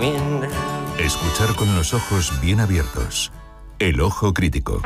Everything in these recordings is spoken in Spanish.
wind. Escuchar con los ojos bien abiertos. El ojo crítico.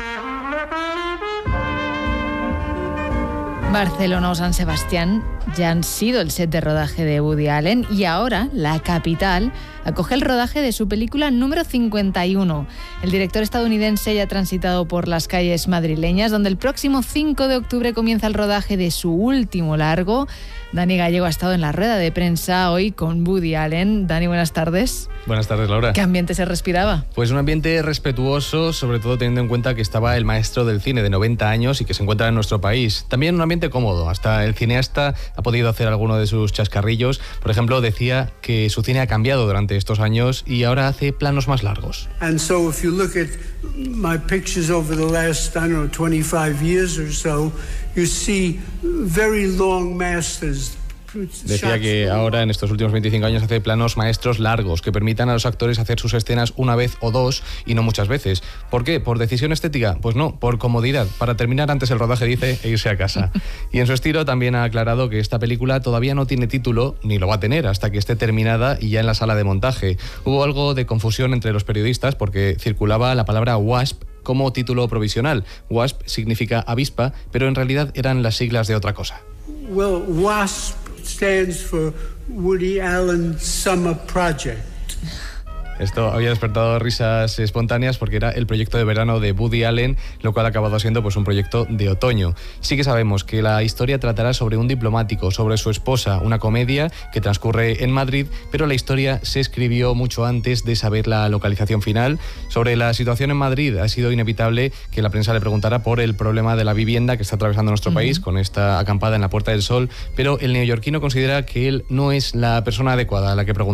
Barcelona o San Sebastián ya han sido el set de rodaje de Woody Allen y ahora la capital acoge el rodaje de su película número 51. El director estadounidense ya ha transitado por las calles madrileñas, donde el próximo 5 de octubre comienza el rodaje de su último largo. Dani Gallego ha estado en la rueda de prensa hoy con Woody Allen. Dani, buenas tardes. Buenas tardes, Laura. ¿Qué ambiente se respiraba? Pues un ambiente respetuoso, sobre todo teniendo en cuenta que estaba el maestro del cine de 90 años y que se encuentra en nuestro país. También un ambiente cómodo. Hasta el cineasta ha podido hacer alguno de sus chascarrillos. Por ejemplo, decía que su cine ha cambiado durante estos años y ahora hace planos más largos. And so if you look at my pictures over the last, 25 years or so, you see very long masters. Decía que ahora, en estos últimos 25 años, hace planos maestros largos que permitan a los actores hacer sus escenas una vez o dos y no muchas veces. ¿Por qué? ¿Por decisión estética? Pues no, por comodidad. Para terminar antes el rodaje, dice, e irse a casa. Y en su estilo también ha aclarado que esta película todavía no tiene título, ni lo va a tener hasta que esté terminada y ya en la sala de montaje. Hubo algo de confusión entre los periodistas porque circulaba la palabra WASP como título provisional. WASP significa avispa, pero en realidad eran las siglas de otra cosa. Well, WASP stands for Woody Allen Summer Project. Esto había despertado risas espontáneas porque era el proyecto de verano de Woody Allen, lo cual ha acabado siendo pues un proyecto de otoño. Sí que sabemos que la historia tratará sobre un diplomático, sobre su esposa, una comedia que transcurre en Madrid, pero la historia se escribió mucho antes de saber la localización final. Sobre la situación en Madrid ha sido inevitable que la prensa le preguntara por el problema de la vivienda que está atravesando nuestro país con esta acampada en la Puerta del Sol, pero el neoyorquino considera que él no es la persona adecuada a la que preguntar.